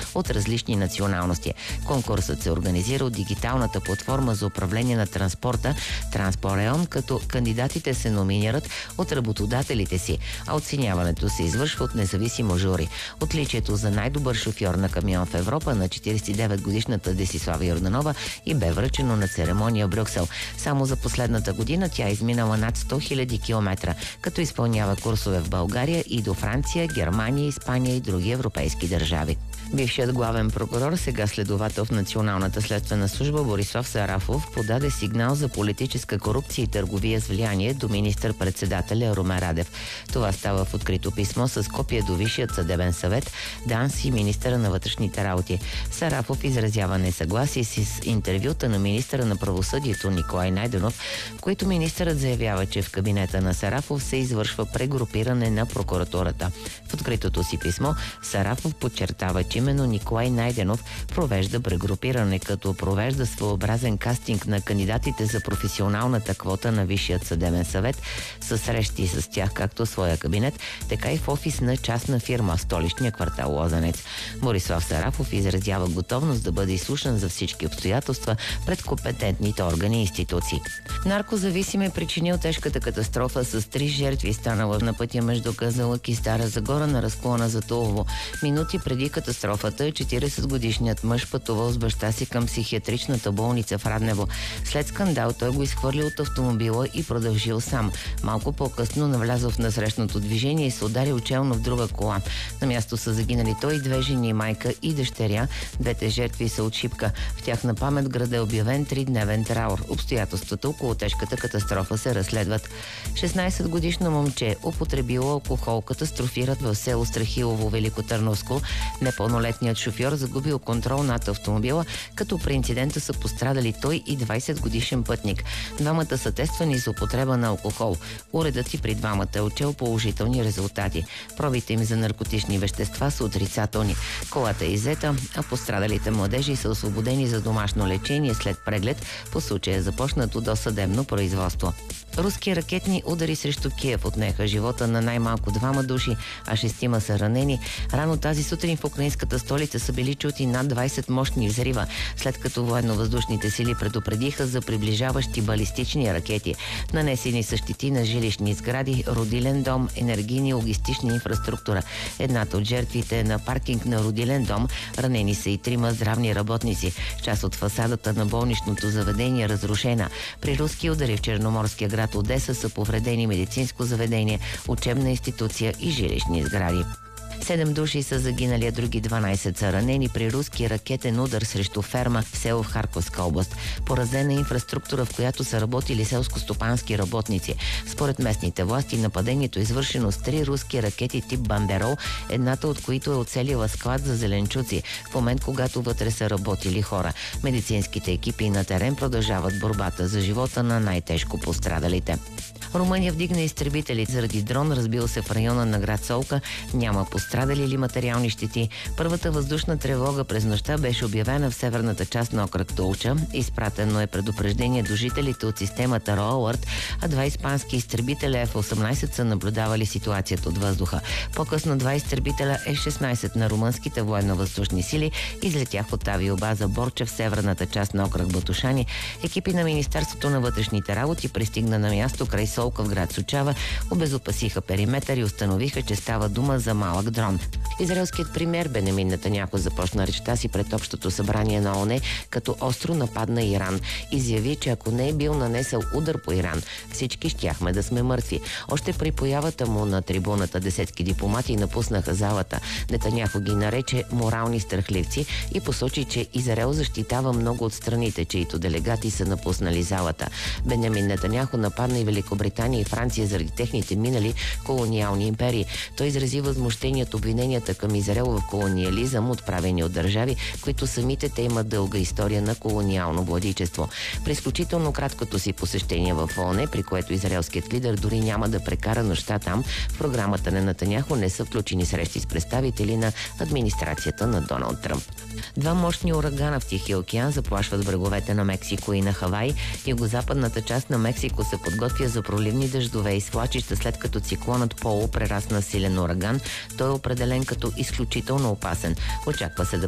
от различни националности. Конкурсът се организира от дигиталната платформа за управление на транспорта Транспореон, като кандидатите се номинират от работодателите си, а оценяването се извършва от независимо жури. Отличието за най-добър шофьор на камион в Европа на 49-годишната Десислава Йорданова и бе връчено на церемония в Брюксел. Само за последната година тя изминала над 100 000 километра, като изпълнява курсове в България и до Франция, Германия, Испания и други европейски държави. Бившият главен прокурор, сега следовател в Националната следствена служба Борислав Сарафов подаде сигнал за политическа корупция и търговия с влияние до министър-председателя Румен Радев. Това става в открито писмо с копие до Висшият съдебен съвет, ДАНС и министъра на вътрешните работи. Сарафов изразява несъгласие с интервюта на министъра на правосъдието Николай Найденов, в които министърът заявява, че в кабинета на Сарафов се извършва прегрупиране на прокуратурата. В откритото си писмо Сарафов подчертава, че именно Николай Найденов провежда прегрупиране, като провежда своеобразен кастинг на кандидатите за професионалната квота на Висшият съдебен съвет, със срещи с тях както в своя кабинет, така и в офис на частна фирма в столичния квартал Лозенец. Борислав Сарафов изразява готовност да бъде изслушан за всички обстоятелства пред компетентните органи и институции. Наркозависим е причинил тежката катастрофа с 3 жертви, станала на пътя между Казанлък и Стара Загора на разклона за Тулово. Минути преди катастрофата 40-годишният мъж пътувал с баща си към психиатричната болница в Раднево. След скандал той го изхвърлил от автомобила и продължил сам. Малко по-късно навлязъл в насрещното движение и се ударил челно в друга кола. На място са загинали той и 2 жени, майка и дъщеря. Двете жертви са от Шипка. В тяхна памет града е обявен 3-дневен траур. Обстоятелствата около тежката катастрофа се разследват. 16-годишно момче употребило алкохол, катастрофират в село Страхилово, Великотърновско. Непълнолетният шофьор загубил контрол над автомобила, като при инцидента са пострадали той и 20-годишен пътник. Двамата са тествани за употреба на алкохол. Уредът и при двамата е отчел положителни резултати. Пробите им за наркотични вещества са отрицателни. Колата е иззета, а пострадалите младежи са освободени за домашно лечение след преглед. По случая е започнато досъдебно производство. Руски ракетни удари срещу Киев отнеха живота на най-малко 2 души, а 6 са ранени. Рано тази сутрин в украинската столица са били чути над 20 мощни взрива, след като военно-въздушните сили предупредиха за приближаващи балистични ракети. Нанесени са щети на жилищни сгради, родилен дом, енергийни и логистична инфраструктура. Едната от жертвите е на паркинг на родилен дом. Ранени са и 3 здравни работници. Част от фасадата на болничното заведение е разрушена. При руски удари в черноморския град Одеса са повредени медицинско заведение, учебна институция и жилищни сгради. 7 души са загинали, а други 12 са ранени при руски ракетен удар срещу ферма в село в Харковска област. Поразена инфраструктура, в която са работили селско-стопански работници. Според местните власти нападението е извършено с 3 руски ракети тип Бандерол, едната от които е оцелила склад за зеленчуци, в момент когато вътре са работили хора. Медицинските екипи на терен продължават борбата за живота на най-тежко пострадалите. Румъния вдигна изтребители заради дрон, разбил се в района на град Солка. Няма пострадали или материални щети. Първата въздушна тревога през нощта беше обявена в северната част на окръг Толча. Изпратено е предупреждение до жителите от системата RoAlert, а 2 испански изтребителя F-18 са наблюдавали ситуацията от въздуха. По-късно 2 изтребителя F-16 на румънските военно-въздушни сили излетях от авиобаза Борча в северната част на окръг Батушани. Екипи на Министерството на вътрешните работи пристигна на място край Солка в град Сучава, обезопасиха периметър и установиха, че става дума за малък дрон. Израелският премиер Бенямин Нетаняху започна речта си пред Общото събрание на ООН, като остро нападна Иран. Изяви, че ако не е бил нанесъл удар по Иран, всички щяхме да сме мъртви. Още при появата му на трибуната десетки дипломати напуснаха залата. Нетаняху ги нарече морални страхливци и посочи, че Израел защитава много от страните, чието делегати са напуснали залата. Бенямин Нетаняху нападна и Великобритания и Франция заради техните минали колониални империи. Той изрази възмущение от обвиненията към Израел в колониализъм, отправени от държави, които самите те имат дълга история на колониално владичество. При изключително краткото си посещение в ООН, при което израелският лидер дори няма да прекара нощта там, в програмата на Нетаняху не са включени срещи с представители на администрацията на Доналд Тръмп. 2 мощни урагана в Тихия океан заплашват бреговете на Мексико и на Хавай. Югозападната част на Мексико се подготвя за проливни дъждове и свлачища, след като циклонът Поло прерасна силен ураган. Той е определен като изключително опасен. Очаква се да